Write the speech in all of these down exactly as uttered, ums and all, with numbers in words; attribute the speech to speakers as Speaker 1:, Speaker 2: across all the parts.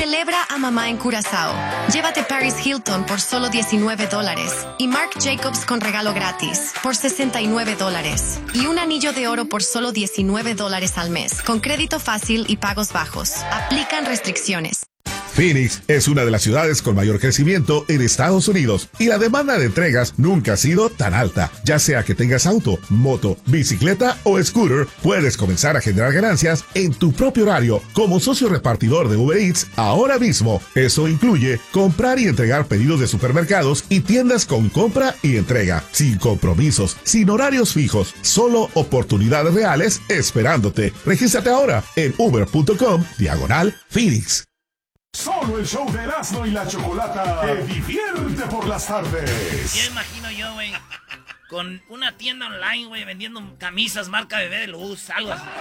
Speaker 1: Celebra a mamá en Curazao. Llévate Paris Hilton por solo diecinueve dólares y Marc Jacobs con regalo gratis por sesenta y nueve dólares y un anillo de oro por solo diecinueve dólares al mes con crédito fácil y pagos bajos. Aplican restricciones.
Speaker 2: Phoenix es una de las ciudades con mayor crecimiento en Estados Unidos y la demanda de entregas nunca ha sido tan alta. Ya sea que tengas auto, moto, bicicleta o scooter, puedes comenzar a generar ganancias en tu propio horario como socio repartidor de Uber Eats ahora mismo. Eso incluye comprar y entregar pedidos de supermercados y tiendas con compra y entrega, sin compromisos, sin horarios fijos, solo oportunidades reales esperándote. Regístrate ahora en uber.com diagonal Phoenix.
Speaker 3: Solo el show de Erasmo y la Chocolata te divierte por las tardes.
Speaker 4: Ya imagino yo, güey, con una tienda online, güey, vendiendo camisas marca Bebé de Luz, algo así.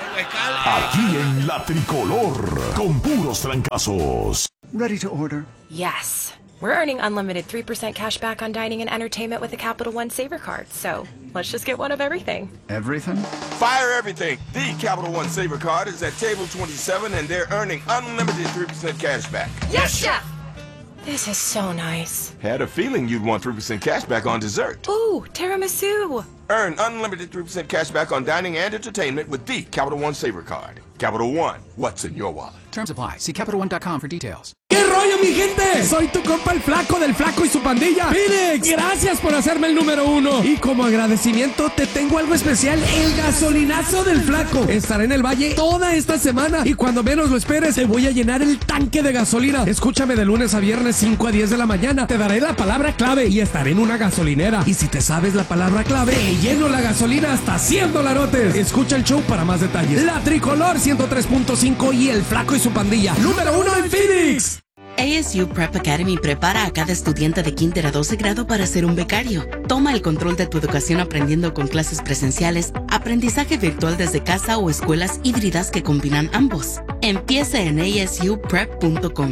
Speaker 3: Aquí en La Tricolor, con puros trancazos.
Speaker 5: Ready to order?
Speaker 6: Yes. We're earning unlimited three percent cash back on dining and entertainment with the Capital One Saver Card. So let's just get one of everything.
Speaker 5: Everything?
Speaker 7: Fire everything. The Capital One Saver Card is at table twenty-seven and they're earning unlimited three percent cash back.
Speaker 6: Yes, Chef! This is so nice.
Speaker 7: Had a feeling you'd want three percent cash back on dessert.
Speaker 6: Ooh, tiramisu.
Speaker 7: Earn unlimited three percent cash back on dining and entertainment with the Capital One Saver Card. Capital One, what's in your wallet?
Speaker 8: Terms apply. See Capital One dot com for details.
Speaker 9: ¿Qué rollo, mi gente? Soy tu compa el Flaco del Flaco y su pandilla, Phoenix. Gracias por hacerme el número uno. Y como agradecimiento te tengo algo especial, el gasolinazo del Flaco. Estaré en el Valle toda esta semana y cuando menos lo esperes te voy a llenar el tanque de gasolina. Escúchame de lunes a viernes cinco a diez de la mañana. Te daré la palabra clave y estaré en una gasolinera. Y si te sabes la palabra clave, te lleno la gasolina hasta cien dolarotes. Escucha el show para más detalles. La Tricolor ciento tres punto cinco y el Flaco y su pandilla, número uno en Phoenix.
Speaker 10: A S U Prep Academy prepara a cada estudiante de kinder a doce grado para ser un becario. Toma el control de tu educación aprendiendo con clases presenciales, aprendizaje virtual desde casa o escuelas híbridas que combinan ambos. Empieza en a s u prep punto com.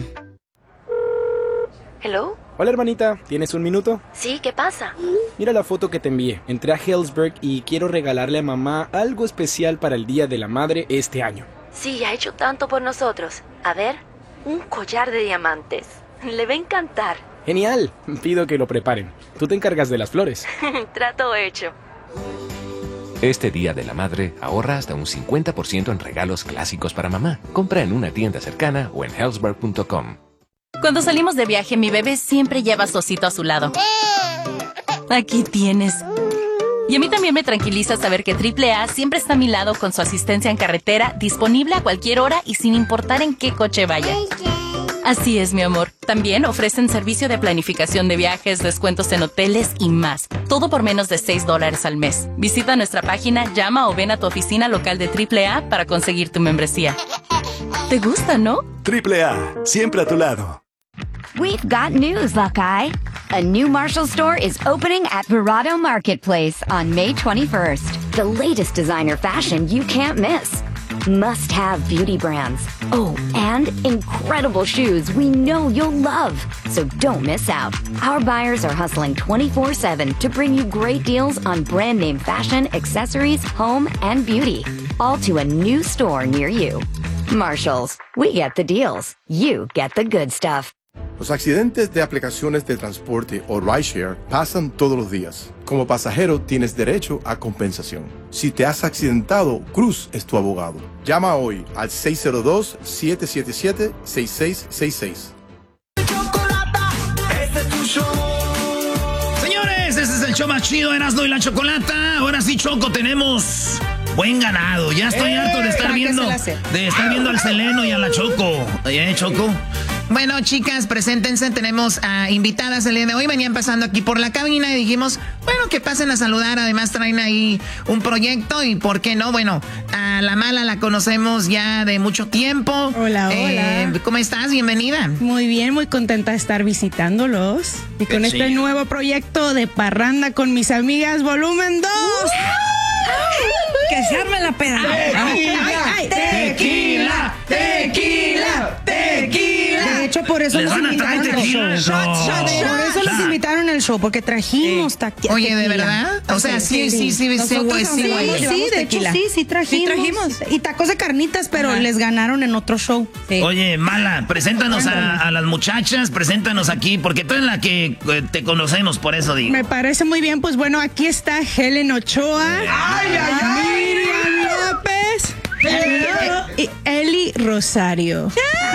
Speaker 11: ¿Hello?
Speaker 12: Hola hermanita, ¿tienes un minuto?
Speaker 11: Sí, ¿qué pasa?
Speaker 12: Mira la foto que te envié. Entré a Hillsburg y quiero regalarle a mamá algo especial para el Día de la Madre este año.
Speaker 11: Sí, ha hecho tanto por nosotros. A ver, un collar de diamantes. Le va a encantar.
Speaker 12: Genial, pido que lo preparen. Tú te encargas de las flores.
Speaker 11: Trato hecho.
Speaker 13: Este Día de la Madre, ahorra hasta un cincuenta por ciento en regalos clásicos para mamá. Compra en una tienda cercana o en hillsburg punto com.
Speaker 14: Cuando salimos de viaje, mi bebé siempre lleva a su osito a su lado. Aquí tienes. Y a mí también me tranquiliza saber que triple A siempre está a mi lado con su asistencia en carretera, disponible a cualquier hora y sin importar en qué coche vaya. Así es, mi amor. También ofrecen servicio de planificación de viajes, descuentos en hoteles y más. Todo por menos de seis dólares al mes. Visita nuestra página, llama o ven a tu oficina local de triple A para conseguir tu membresía. ¿Te gusta, no?
Speaker 15: triple A, siempre a tu lado.
Speaker 16: We've got news, Buckeye. A new Marshall store is opening at Verrado Marketplace on May twenty-first. The latest designer fashion you can't miss. Must-have beauty brands. Oh, and incredible shoes we know you'll love. So don't miss out. Our buyers are hustling twenty-four seven to bring you great deals on brand name fashion, accessories, home, and beauty. All to a new store near you. Marshalls. We get the deals. You get the good stuff.
Speaker 17: Los accidentes de aplicaciones de transporte o rideshare pasan todos los días. Como pasajero tienes derecho a compensación. Si te has accidentado, Cruz es tu abogado. Llama hoy al seis cero dos, siete siete siete, seis seis seis seis.
Speaker 4: Señores, este es el show más chido, Erasmo y la Chocolata. Ahora sí, Choco, tenemos buen ganado. Ya estoy eh, harto de estar viendo de estar viendo al Seleno y a la Choco. ¿Eh, Choco?
Speaker 18: Bueno, chicas, preséntense. Tenemos a invitadas el día de hoy. Venían pasando aquí por la cabina y dijimos, bueno, que pasen a saludar. Además traen ahí un proyecto y ¿por qué no? Bueno, a la Mala la conocemos ya de mucho tiempo.
Speaker 19: Hola,
Speaker 18: eh,
Speaker 19: hola.
Speaker 18: ¿Cómo estás? Bienvenida.
Speaker 19: Muy bien, muy contenta de estar visitándolos. Y con sí. este nuevo proyecto de Parranda con mis amigas, volumen dos. Uh, ¡Que se arme la peda! ¡Tequila!
Speaker 4: ¡Tequila! ¡Tequila! ¡Tequila!
Speaker 19: hecho, por eso
Speaker 4: ¿Les
Speaker 19: los
Speaker 4: van a traer
Speaker 19: invitaron al
Speaker 4: tequila?
Speaker 19: show.
Speaker 4: No.
Speaker 19: Por eso los invitaron al show, porque trajimos tequila.
Speaker 18: Oye, ¿de verdad? O sea, sí, sí, sí, sí, sí, güey, sí, güey.
Speaker 19: Sí, de hecho, sí, sí trajimos. Sí trajimos. Y tacos de carnitas, pero Ajá. les ganaron en otro show. Sí.
Speaker 4: Oye, Mala, preséntanos a, a las muchachas, preséntanos aquí, porque tú eres la que eh, te conocemos, por eso digo.
Speaker 19: Me parece muy bien, pues bueno, aquí está Helen Ochoa. ¡Ay, ay, ay! Miriam López. Y Eli Rosario.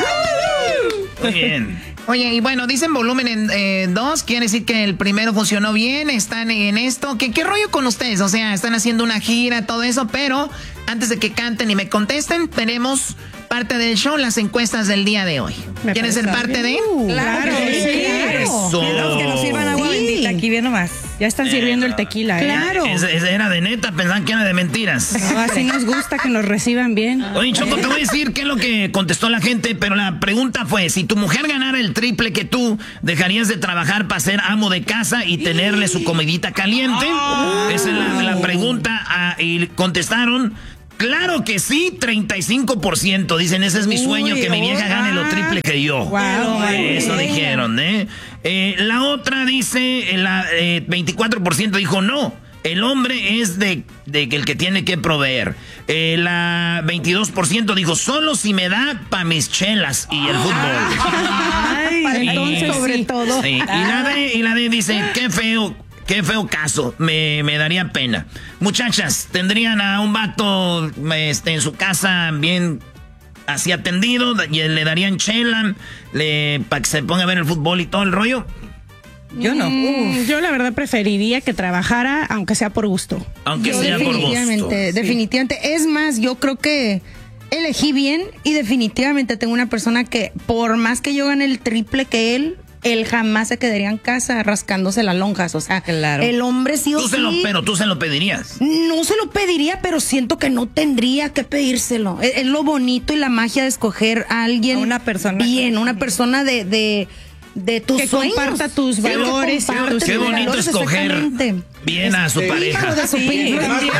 Speaker 4: Muy bien.
Speaker 18: Oye, y bueno, dicen volumen en eh, dos, quiere decir que el primero funcionó bien, están en esto. ¿Qué, ¿Qué rollo con ustedes? O sea, están haciendo una gira, todo eso, pero antes de que canten y me contesten, tenemos parte del show, las encuestas del día de hoy.
Speaker 19: Me
Speaker 18: ¿Quieren ser parte de?
Speaker 19: Uh, claro, sí, claro.
Speaker 4: Eso.
Speaker 5: Mientras que nos sirvan agua
Speaker 19: Sí.
Speaker 5: bendita aquí bien nomás.
Speaker 19: Ya están sirviendo el tequila, ¿eh?
Speaker 4: Claro. Ese, ese era de neta, pensaban que era de mentiras.
Speaker 19: No, así nos gusta que nos reciban bien.
Speaker 4: Oye, Choco, te voy a decir qué es lo que contestó la gente, pero la pregunta fue, si tu mujer ganara el triple que tú, ¿dejarías de trabajar para ser amo de casa y tenerle su comidita caliente? Oh. Esa es la, la pregunta. Ah, y contestaron, claro que sí, treinta y cinco por ciento. Dicen, ese es mi sueño, Uy, que mi vieja gane lo triple que yo. Wow, Eso dijeron, ¿eh? eh la otra dice, la eh, veinticuatro por ciento dijo no. El hombre es de, de el que tiene que proveer. Eh, la veintidós por ciento dijo, solo si me da pa' mis chelas y el fútbol.
Speaker 19: Ay, entonces,
Speaker 4: y,
Speaker 19: sobre todo.
Speaker 4: Sí, y, la D, y la D dice, qué feo, qué feo caso, me, me daría pena. Muchachas, ¿tendrían a un vato este, en su casa bien así atendido? Y le darían chela le, para que se ponga a ver el fútbol y todo el rollo.
Speaker 5: Yo no.
Speaker 19: Mm, yo la verdad preferiría que trabajara, aunque sea por gusto.
Speaker 4: Aunque
Speaker 19: yo
Speaker 4: sea por gusto.
Speaker 20: Definitivamente, definitivamente. Es más, yo creo que elegí bien y definitivamente tengo una persona que por más que yo gane el triple que él, él jamás se quedaría en casa rascándose las lonjas. O sea,
Speaker 5: claro.
Speaker 20: El hombre sí o
Speaker 4: tú
Speaker 20: sí.
Speaker 4: Se lo, pero tú se lo pedirías.
Speaker 20: No se lo pediría, pero siento que no tendría que pedírselo. Es, es lo bonito y la magia de escoger a alguien.
Speaker 5: A una persona.
Speaker 20: Bien, una persona de... de de tus
Speaker 19: que
Speaker 20: sueños.
Speaker 19: comparta tus valores.
Speaker 20: Que
Speaker 19: tus
Speaker 4: Qué bonito
Speaker 20: valores,
Speaker 4: escoger bien a su
Speaker 20: este,
Speaker 4: pareja.
Speaker 20: De su sí.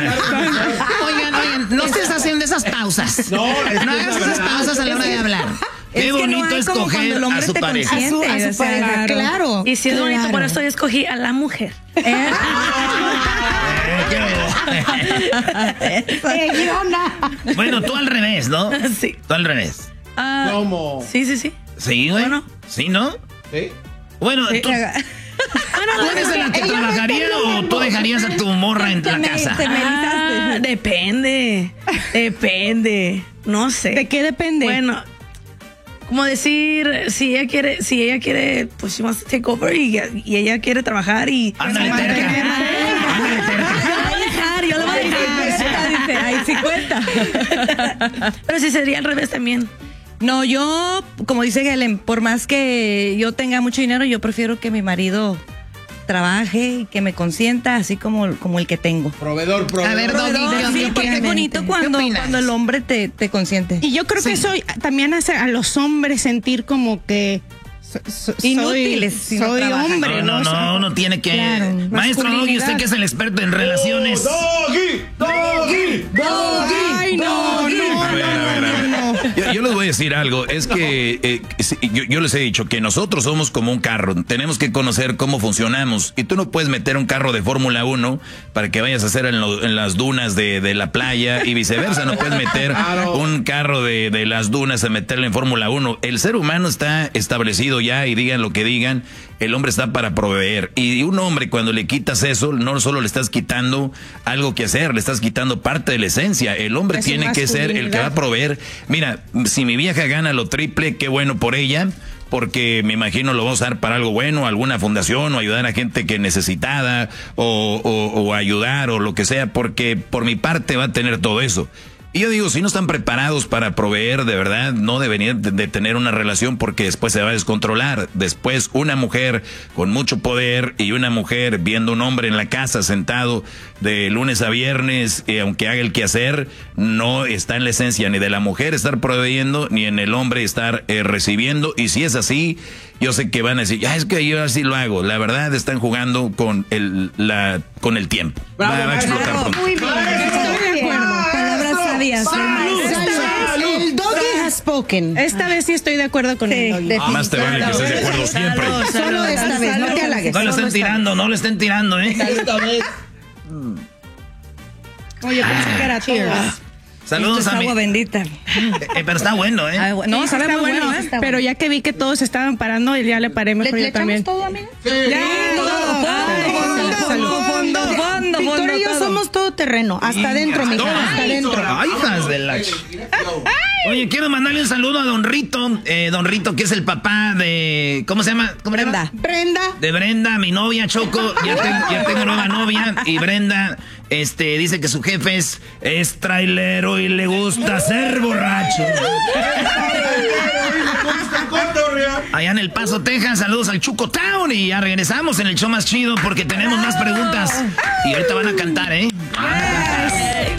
Speaker 18: Oigan, oigan, no estés haciendo esas pausas. No, no hagas esas pausas a la hora de hablar.
Speaker 4: Qué
Speaker 5: es
Speaker 4: bonito
Speaker 5: no
Speaker 4: escoger a su pareja.
Speaker 20: A su, a su pareja, claro. claro.
Speaker 5: Y si es
Speaker 20: claro.
Speaker 5: bonito, por eso yo escogí a la mujer. ¿Eh?
Speaker 4: Bueno, tú al revés, ¿no?
Speaker 5: Sí.
Speaker 4: Tú al revés.
Speaker 5: Uh, ¿Cómo? Sí, sí, sí.
Speaker 4: Sí, güey. Bueno. ¿Sí, no? Sí. Bueno,
Speaker 5: sí.
Speaker 4: tú... ¿Tú eres de la que trabajaría o tú dejarías a tu morra en la
Speaker 5: me,
Speaker 4: casa?
Speaker 5: Te ah, depende, depende, no sé.
Speaker 19: ¿De qué depende?
Speaker 5: Bueno, como decir, si ella quiere, si ella quiere, pues she wants to take over y, y ella quiere trabajar y...
Speaker 4: Ándale, terca. Ándale, terca.
Speaker 5: Yo lo voy a dejar, yo lo voy a dejar. Ahí sí cuenta. Pero si sería al revés también. No, yo, como dice Helen, por más que yo tenga mucho dinero, yo prefiero que mi marido trabaje y que me consienta así como, como el que tengo.
Speaker 21: Proveedor, proveedor.
Speaker 18: A ver, Doggy,
Speaker 5: sí, porque es bonito cuando, cuando el hombre te, te consiente.
Speaker 19: Y yo creo sí. que eso también hace a los hombres sentir como que so, so,
Speaker 5: inútiles.
Speaker 19: Soy,
Speaker 5: si no
Speaker 19: soy hombre.
Speaker 4: No, no, no, uno tiene que...
Speaker 20: Claro,
Speaker 4: Maestro Doggy, usted que es el experto en relaciones.
Speaker 21: Oh, Doggy, Doggy, Doggy.
Speaker 19: Ay, no, no.
Speaker 21: A ver, a ver, a ver.
Speaker 22: Yo, yo les voy a decir algo, es que eh, yo, yo les he dicho que nosotros somos como un carro, tenemos que conocer cómo funcionamos y tú no puedes meter un carro de Fórmula uno para que vayas a hacer en, lo, en las dunas de, de la playa y viceversa, no puedes meter un carro de, de las dunas a meterle en Fórmula uno. El ser humano está establecido ya y digan lo que digan, el hombre está para proveer y un hombre cuando le quitas eso, no solo le estás quitando algo que hacer, le estás quitando parte de la esencia, el hombre es tiene que ser el que va a proveer. Mira, si mi vieja gana lo triple, qué bueno por ella, porque me imagino lo vamos a usar para algo bueno, alguna fundación o ayudar a gente que necesitada o, o, o ayudar o lo que sea, porque por mi parte va a tener todo eso. Y yo digo, si no están preparados para proveer, de verdad, no deberían de, de tener una relación porque después se va a descontrolar. Después, una mujer con mucho poder y una mujer viendo un hombre en la casa sentado de lunes a viernes, eh, aunque haga el quehacer, no está en la esencia ni de la mujer estar proveyendo, ni en el hombre estar eh, recibiendo. Y si es así, yo sé que van a decir, ah, es que yo así lo hago. La verdad, están jugando con el, la, con el tiempo.
Speaker 21: Bravo,
Speaker 22: va, va a explotar pronto.
Speaker 20: Muy bien, estoy de acuerdo. Palabras sabias.
Speaker 21: Salud, salud.
Speaker 20: El Doggy has outspoken.
Speaker 19: Esta vez sí estoy de acuerdo con
Speaker 20: sí,
Speaker 19: él.
Speaker 22: Ah, más te vale que estés de acuerdo siempre.
Speaker 20: Solo, solo esta vez, no te halagues.
Speaker 4: No le estén tirando, no le estén tirando, ¿eh?
Speaker 21: Esta vez.
Speaker 20: Oye, pensé que era todos.
Speaker 4: Saludos
Speaker 5: Esto es
Speaker 4: a mi...
Speaker 5: agua bendita.
Speaker 4: Eh, pero está bueno, ¿eh?
Speaker 5: Ay, no,
Speaker 19: Sí,
Speaker 5: sabe
Speaker 19: está
Speaker 5: muy
Speaker 19: bueno,
Speaker 5: bueno,
Speaker 19: ¿eh?
Speaker 5: está
Speaker 19: Pero
Speaker 5: bueno.
Speaker 19: ya que vi que todos estaban parando, ya le paré mejor
Speaker 20: ¿Le,
Speaker 19: yo
Speaker 20: le echamos
Speaker 19: también.
Speaker 20: todo, amiga?
Speaker 19: Ya, todo.
Speaker 5: Ay,
Speaker 19: Fondo,
Speaker 5: fondo,
Speaker 19: salud.
Speaker 5: fondo, fondo,
Speaker 20: Victoria
Speaker 5: fondo,
Speaker 20: y yo
Speaker 5: todo.
Speaker 20: somos todo terreno. Hasta adentro, mija. Hasta adentro.
Speaker 4: Ay, hijas de la... Oye, quiero mandarle un saludo a Don Rito. Eh, Don Rito, que es el papá de... ¿Cómo se llama? ¿Cómo se llama?
Speaker 20: Brenda.
Speaker 4: De Brenda, mi novia, Choco. Ya tengo, ya tengo nueva novia. Y Brenda este, dice que su jefe es, es trailero y le gusta ser borracho. Allá en El Paso, Texas, saludos al Chuco Town. Y ya regresamos en el show más chido porque tenemos más preguntas. Y ahorita van a cantar, ¿eh? Van a cantar.